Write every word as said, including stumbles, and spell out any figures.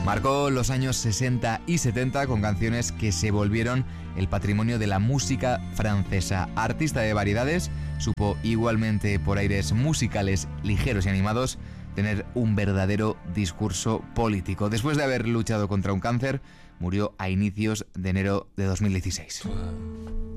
Marcó los años sesenta y setenta con canciones que se volvieron el patrimonio de la música francesa. Artista de variedades, supo igualmente por aires musicales ligeros y animados tener un verdadero discurso político. Después de haber luchado contra un cáncer, murió a inicios de enero de dos mil dieciséis.